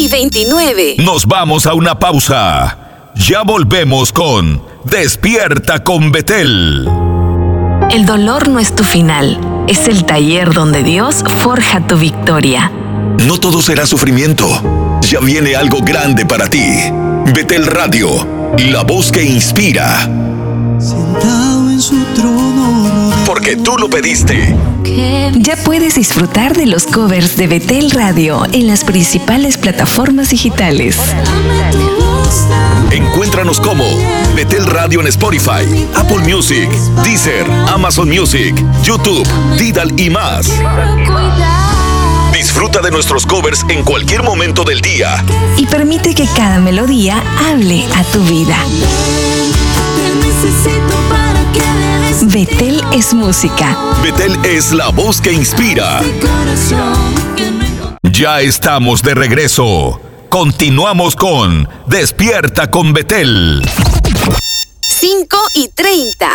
29. Nos vamos a una pausa. Ya volvemos con Despierta con Betel. El dolor no es tu final, es el taller donde Dios forja tu victoria. No todo será sufrimiento. Ya viene algo grande para ti. Betel Radio, la voz que inspira. Sentado en su trono. Porque tú lo pediste. Ya puedes disfrutar de los covers de Betel Radio en las principales plataformas digitales. Encuéntranos como Betel Radio en Spotify, Apple Music, Deezer, Amazon Music, YouTube, Tidal y más. Disfruta de nuestros covers en cualquier momento del día. Y permite que cada melodía hable a tu vida. Betel es música. Betel es la voz que inspira. Ya estamos de regreso. Continuamos con Despierta con Betel. 5:30.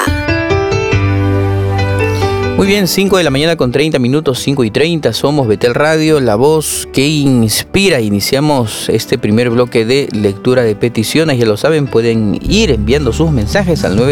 Muy bien, 5 de la mañana con 30 minutos, 5:30, somos Betel Radio, la voz que inspira. Iniciamos este primer bloque de lectura de peticiones. Ya lo saben, pueden ir enviando sus mensajes al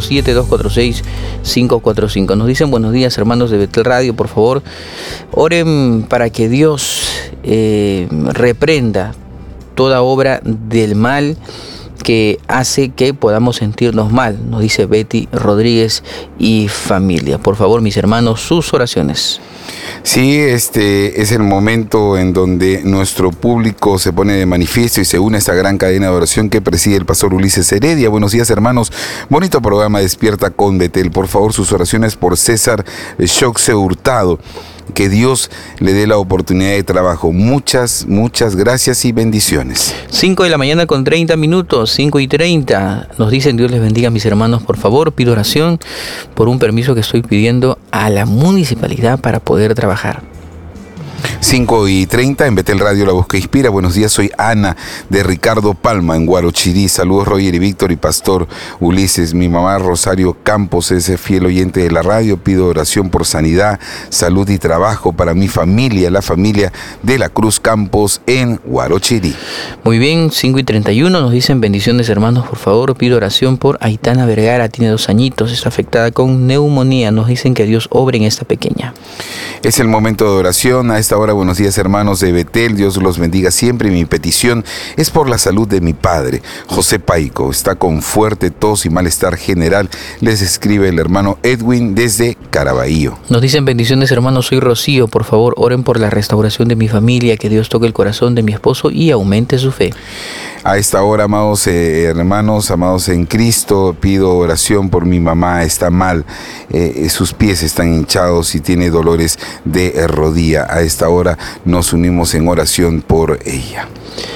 947-246-545. Nos dicen: buenos días, hermanos de Betel Radio, por favor, oren para que Dios reprenda toda obra del mal que hace que podamos sentirnos mal, nos dice Betty Rodríguez y familia. Por favor, mis hermanos, sus oraciones. Sí, este es el momento en donde nuestro público se pone de manifiesto y se une a esta gran cadena de oración que preside el pastor Ulises Heredia. Buenos días, hermanos. Bonito programa Despierta con Betel. Por favor, sus oraciones por César Shoxe Hurtado. Que Dios le dé la oportunidad de trabajo. Muchas gracias y bendiciones. 5 de la mañana con 30 minutos, 5:30. Nos dicen: Dios les bendiga, mis hermanos. Por favor, pido oración por un permiso que estoy pidiendo a la municipalidad para poder trabajar. 5:30 en Betel Radio, la voz que inspira. Buenos días, soy Ana de Ricardo Palma en Guarochirí. Saludos, Roger y Víctor y pastor Ulises. Mi mamá Rosario Campos es fiel oyente de la radio. Pido oración por sanidad, salud y trabajo para mi familia, la familia de la Cruz Campos en Guarochirí. Muy bien, 5:31 nos dicen: bendiciones, hermanos, por favor, pido oración por Aitana Vergara, tiene 2 añitos, está afectada con neumonía. Nos dicen que Dios obre en esta pequeña. Es el momento de oración. A esta hora, buenos días, hermanos de Betel. Dios los bendiga siempre. Mi petición es por la salud de mi padre, José Paico. Está con fuerte tos y malestar general. Les escribe el hermano Edwin desde Caraballo. Nos dicen: bendiciones, hermanos, soy Rocío. Por favor, oren por la restauración de mi familia, que Dios toque el corazón de mi esposo y aumente su fe. A esta hora, amados hermanos, amados en Cristo, pido oración por mi mamá. Está mal, sus pies están hinchados y tiene dolores de rodilla. A esta hora nos unimos en oración por ella.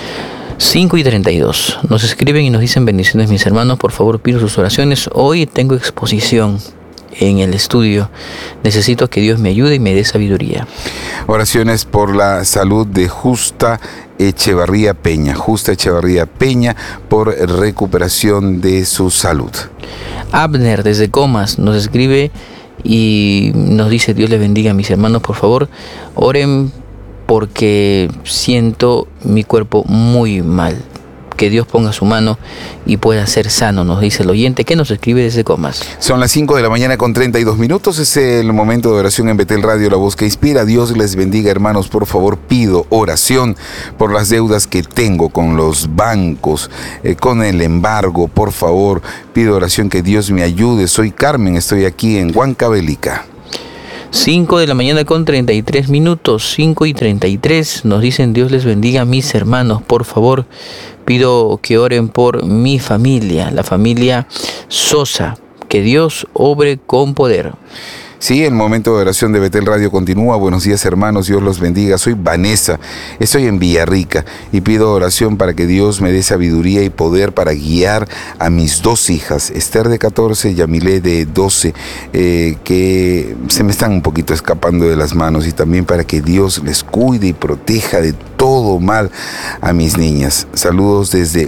5:32. Nos escriben y nos dicen: bendiciones, mis hermanos, por favor, pido sus oraciones. Hoy tengo exposición en el estudio. Necesito que Dios me ayude y me dé sabiduría. Oraciones por la salud de Justa Echevarría Peña. Justa Echevarría Peña, por recuperación de su salud. Abner desde Comas nos escribe y nos dice: Dios les bendiga, mis hermanos, por favor, oren porque siento mi cuerpo muy mal. Que Dios ponga su mano y pueda ser sano, nos dice el oyente que nos escribe desde Comas. Son las 5 de la mañana con 32 minutos. Es el momento de oración en Betel Radio, la voz que inspira. Dios les bendiga, hermanos. Por favor, pido oración por las deudas que tengo con los bancos, con el embargo. Por favor, pido oración que Dios me ayude. Soy Carmen, estoy aquí en Huancavelica. 5 de la mañana con 33 minutos, 5:33. Nos dicen: Dios les bendiga, mis hermanos. Por favor, pido que oren por mi familia, la familia Sosa. Que Dios obre con poder. Sí, el momento de oración de Betel Radio continúa. Buenos días, hermanos, Dios los bendiga. Soy Vanessa, estoy en Villarrica y pido oración para que Dios me dé sabiduría y poder para guiar a mis 2 hijas, Esther de 14 y Yamilé de 12, que se me están un poquito escapando de las manos, y también para que Dios les cuide y proteja de todo mal a mis niñas. Saludos desde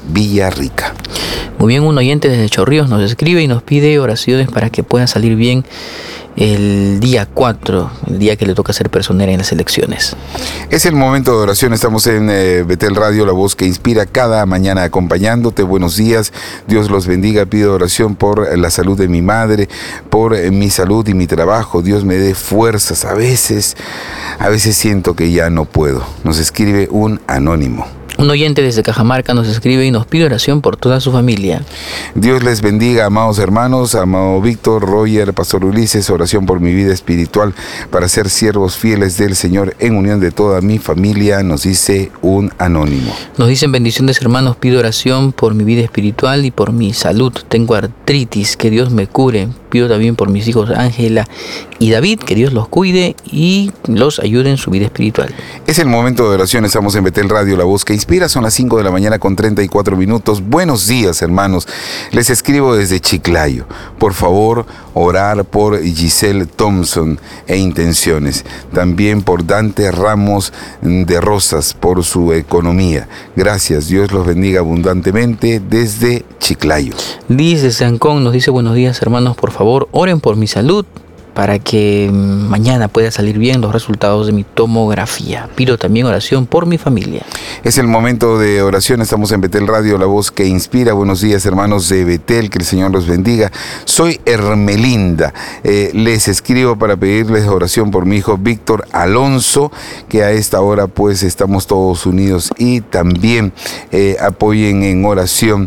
Villarrica. Muy bien, un oyente desde Chorrillos nos escribe y nos pide oraciones para que pueda salir bien el día 4, el día que le toca ser personera en las elecciones. Es el momento de oración. Estamos en Betel Radio, la voz que inspira, cada mañana acompañándote. Buenos días, Dios los bendiga. Pido oración por la salud de mi madre, por mi salud y mi trabajo. Dios me dé fuerzas. A veces siento que ya no puedo. Nos escribe un anónimo. Un oyente desde Cajamarca nos escribe y nos pide oración por toda su familia. Dios les bendiga, amados hermanos, amado Víctor, Roger, Pastor Ulises, oración por mi vida espiritual para ser siervos fieles del Señor en unión de toda mi familia, nos dice un anónimo. Nos dicen bendiciones hermanos, pido oración por mi vida espiritual y por mi salud. Tengo artritis, que Dios me cure. Pido también por mis hijos Ángela y David, que Dios los cuide y los ayude en su vida espiritual. Es el momento de oración, estamos en Betel Radio, la voz que inspira, son las 5 de la mañana con 34 minutos. Buenos días, hermanos. Les escribo desde Chiclayo. Por favor, orar por Giselle Thompson e intenciones. También por Dante Ramos de Rosas, por su economía. Gracias, Dios los bendiga abundantemente desde Chiclayo. Liz de Sancón nos dice buenos días, hermanos, por favor, oren por mi salud, para que mañana pueda salir bien los resultados de mi tomografía. Pido también oración por mi familia. Es el momento de oración, estamos en Betel Radio, la voz que inspira. Buenos días, hermanos de Betel, que el Señor los bendiga. Soy Hermelinda, les escribo para pedirles oración por mi hijo Víctor Alonso, que a esta hora pues estamos todos unidos, y también apoyen en oración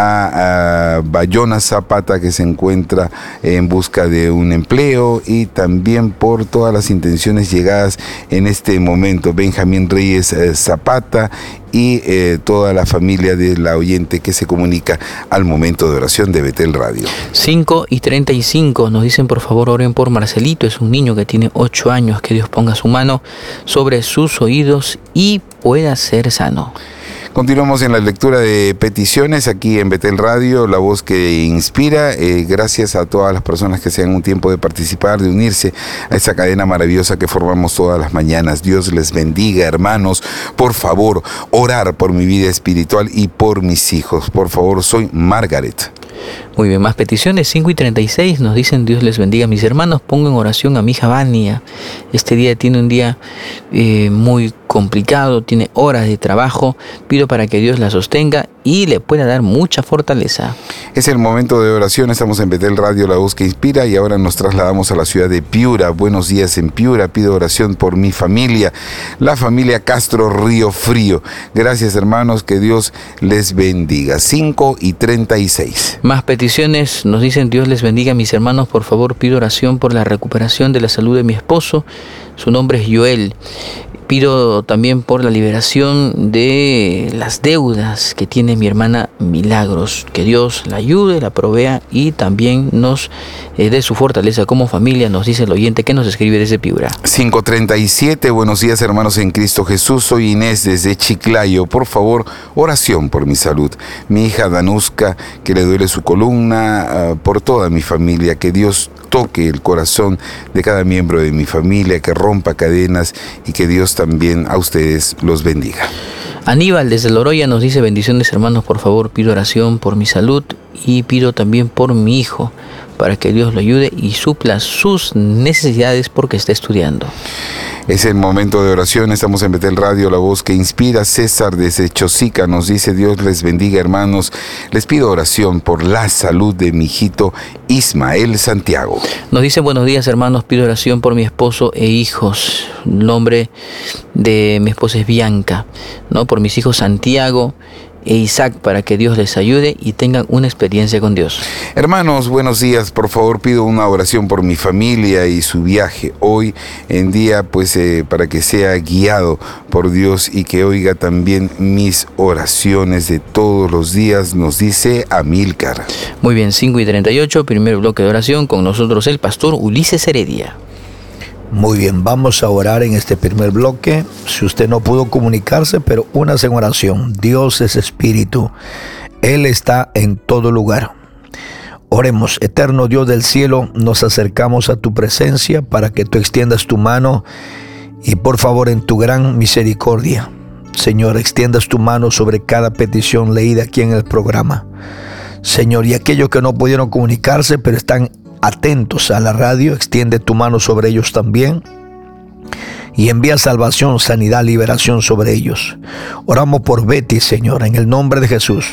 a Bayona Zapata, que se encuentra en busca de un empleo, y también por todas las intenciones llegadas en este momento. Benjamín Reyes Zapata y toda la familia de la oyente que se comunica al momento de oración de Betel Radio. 5:35 nos dicen por favor oren por Marcelito, es un niño que tiene 8 años, que Dios ponga su mano sobre sus oídos y pueda ser sano. Continuamos en la lectura de peticiones aquí en Betel Radio, la voz que inspira. Gracias a todas las personas que se dan un tiempo de participar, de unirse a esa cadena maravillosa que formamos todas las mañanas. Dios les bendiga, hermanos. Por favor, orar por mi vida espiritual y por mis hijos. Por favor, soy Margaret. Muy bien, más peticiones. 5:36 nos dicen Dios les bendiga, mis hermanos, pongo en oración a mi hija Vania. Este día tiene un día muy complicado, tiene horas de trabajo. Pido para que Dios la sostenga y le pueda dar mucha fortaleza. Es el momento de oración, estamos en Betel Radio, la voz que inspira, y ahora nos trasladamos a la ciudad de Piura. Buenos días en Piura, pido oración por mi familia, la familia Castro Río Frío. Gracias, hermanos, que Dios les bendiga. 5:36. Más peticiones, nos dicen Dios les bendiga, mis hermanos, por favor pido oración por la recuperación de la salud de mi esposo, su nombre es Joel. Pido también por la liberación de las deudas que tiene mi hermana Milagros. Que Dios la ayude, la provea y también nos dé su fortaleza como familia, nos dice el oyente que nos escribe desde Piura. 5:37, buenos días, hermanos en Cristo Jesús. Soy Inés desde Chiclayo. Por favor, oración por mi salud. Mi hija Danuska, que le duele su columna, por toda mi familia. Que Dios toque el corazón de cada miembro de mi familia, que rompa cadenas y que Dios también a ustedes los bendiga. Aníbal desde Loroya nos dice bendiciones, hermanos, por favor pido oración por mi salud y pido también por mi hijo para que Dios lo ayude y supla sus necesidades porque está estudiando. Es el momento de oración, estamos en Betel Radio, la voz que inspira. César desde Chosica nos dice Dios les bendiga, hermanos. Les pido oración por la salud de mi hijito Ismael Santiago. Nos dice buenos días, hermanos, pido oración por mi esposo e hijos. El nombre de mi esposa es Bianca, ¿no? Por mis hijos Santiago e Isaac, para que Dios les ayude y tengan una experiencia con Dios. Hermanos, buenos días. Por favor, pido una oración por mi familia y su viaje hoy en día, pues para que sea guiado por Dios y que oiga también mis oraciones de todos los días, nos dice Amílcar. Muy bien, 5:38, primer bloque de oración, con nosotros el pastor Ulises Heredia. Muy bien, vamos a orar en este primer bloque. Si usted no pudo comunicarse, pero únase en oración. Dios es espíritu. Él está en todo lugar. Oremos. Eterno Dios del cielo, nos acercamos a tu presencia para que tú extiendas tu mano y por favor en tu gran misericordia, Señor, extiendas tu mano sobre cada petición leída aquí en el programa. Señor, y aquellos que no pudieron comunicarse, pero están atentos a la radio. Extiende tu mano sobre ellos también y envía salvación, sanidad, liberación sobre ellos. Oramos por Betty, Señor, en el nombre de Jesús.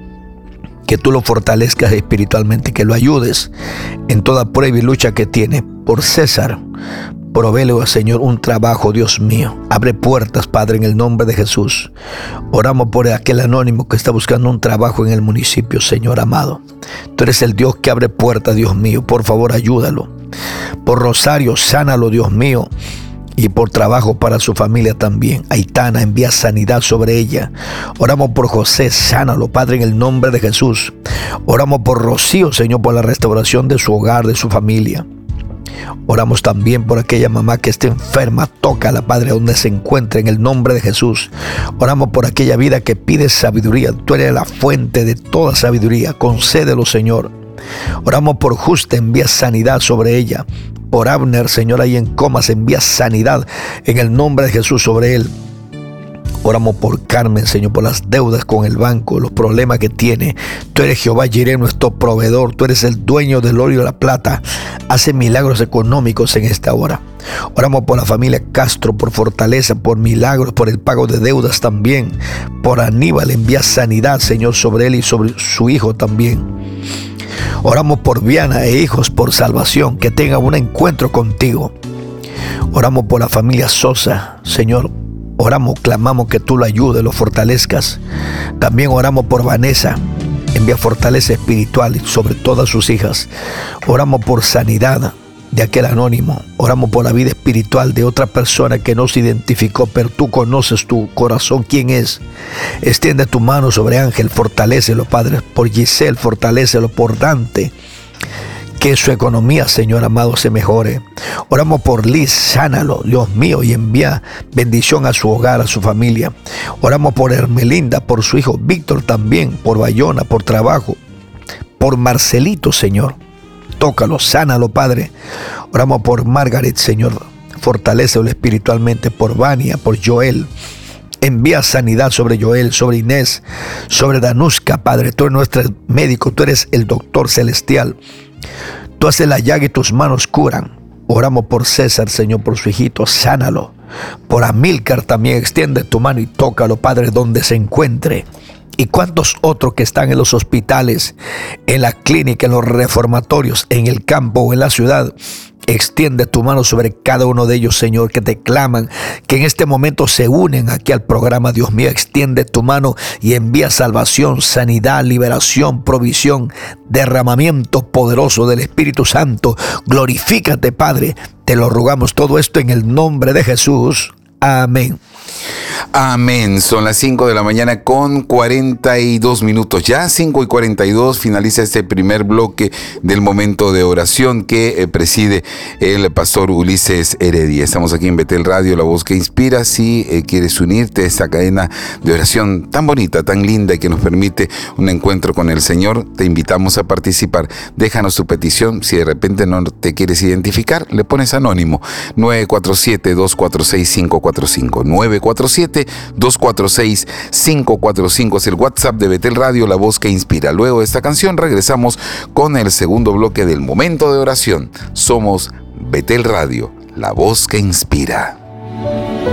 Que tú lo fortalezcas espiritualmente, que lo ayudes en toda prueba y lucha que tiene. Por César, provéele, Señor, un trabajo, Dios mío. Abre puertas, Padre, en el nombre de Jesús. Oramos por aquel anónimo que está buscando un trabajo en el municipio, Señor amado. Tú eres el Dios que abre puertas, Dios mío. Por favor, ayúdalo. Por Rosario, sánalo, Dios mío. Y por trabajo para su familia también. Aitana, envía sanidad sobre ella. Oramos por José, sánalo, Padre, en el nombre de Jesús. Oramos por Rocío, Señor, por la restauración de su hogar, de su familia. Oramos también por aquella mamá que esté enferma. Tócala, Padre, donde se encuentre, en el nombre de Jesús. Oramos por aquella vida que pide sabiduría. Tú eres la fuente de toda sabiduría. Concédelo, Señor. Oramos por Justa, envía sanidad sobre ella. Por Abner, Señor, ahí en comas, envía sanidad en el nombre de Jesús sobre él. Oramos por Carmen, Señor, por las deudas con el banco, los problemas que tiene. Tú eres Jehová Jireh, nuestro proveedor. Tú eres el dueño del oro y de la plata. Hace milagros económicos en esta hora. Oramos por la familia Castro, por fortaleza, por milagros, por el pago de deudas también. Por Aníbal, envía sanidad, Señor, sobre él y sobre su hijo también. Oramos por Viana e hijos, por salvación, que tengan un encuentro contigo. Oramos por la familia Sosa, Señor. Oramos, clamamos que tú lo ayudes, lo fortalezcas. También oramos por Vanessa. Envía fortaleza espiritual sobre todas sus hijas. Oramos por sanidad de aquel anónimo. Oramos por la vida espiritual de otra persona que no se identificó, pero tú conoces tu corazón, quién es. Extiende tu mano sobre Ángel, fortalécelo, Padre. Por Giselle, fortalécelo. Por Dante, que su economía, Señor amado, se mejore. Oramos por Liz, sánalo, Dios mío, y envía bendición a su hogar, a su familia. Oramos por Hermelinda, por su hijo Víctor también, por Bayona, por trabajo, por Marcelito, Señor. Tócalo, sánalo, Padre. Oramos por Margaret, Señor. Fortalécelo espiritualmente. Por Vania, por Joel. Envía sanidad sobre Joel, sobre Inés, sobre Danuska, Padre. Tú eres nuestro médico, tú eres el doctor celestial. Tú haces la llaga y tus manos curan. Oramos por César, Señor, por su hijito. Sánalo. Por Amílcar también, extiende tu mano y tócalo, Padre, donde se encuentre. Y cuántos otros que están en los hospitales, en la clínica, en los reformatorios, en el campo o en la ciudad. Extiende tu mano sobre cada uno de ellos, Señor, que te claman, que en este momento se unen aquí al programa. Dios mío, extiende tu mano y envía salvación, sanidad, liberación, provisión, derramamiento poderoso del Espíritu Santo. Glorifícate, Padre. Te lo rogamos todo esto en el nombre de Jesús. Amén. Amén. Son las 5 de la mañana con 42 minutos. Ya 5:42 finaliza este primer bloque del momento de oración que preside el pastor Ulises Heredia. Estamos aquí en Betel Radio, la voz que inspira. Si quieres unirte a esta cadena de oración tan bonita, tan linda y que nos permite un encuentro con el Señor, te invitamos a participar. Déjanos tu petición. Si de repente no te quieres identificar, le pones anónimo. 947-246-545. 947-246-545 es el WhatsApp de Betel Radio, la voz que inspira. Luego de esta canción regresamos con el segundo bloque del momento de oración. Somos Betel Radio, la voz que inspira.